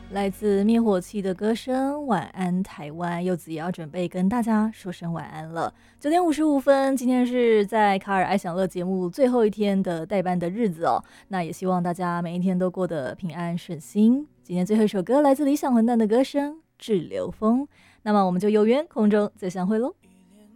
来自灭火器的歌声，晚安台湾。柚子也要准备跟大家说声晚安了。9点55分，今天是在卡尔爱享乐节目最后一天的代班的日子哦。那也希望大家每一天都过得平安顺心。今天最后一首歌来自理想混蛋的歌声《滞留风》。那么我们就有缘空中再相会喽。